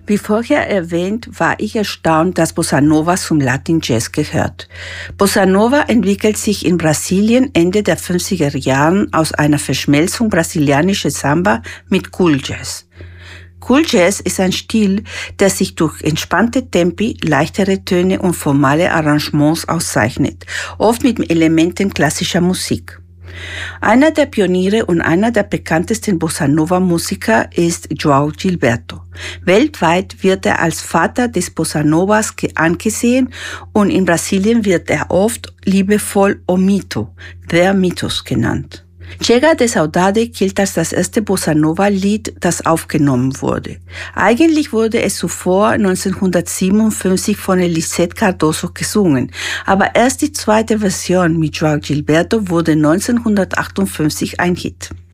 Wie vorher erwähnt, war ich erstaunt, dass Bossa Nova zum Latin Jazz gehört. Bossa Nova entwickelt sich in Brasilien Ende der 50er Jahren aus einer Verschmelzung brasilianischer Samba mit Cool Jazz. Cool Jazz ist ein Stil, der sich durch entspannte Tempi, leichtere Töne und formale Arrangements auszeichnet, oft mit Elementen klassischer Musik. Einer der Pioniere und einer der bekanntesten Bossa-Nova-Musiker ist João Gilberto. Weltweit wird er als Vater des Bossa Novas angesehen und in Brasilien wird er oft liebevoll O Mito, der Mythos genannt. Chega de Saudade gilt als das erste Bossa-Nova-Lied, das aufgenommen wurde. Eigentlich wurde es zuvor 1957 von Elisette Cardoso gesungen, aber erst die zweite Version mit João Gilberto wurde 1958 ein Hit.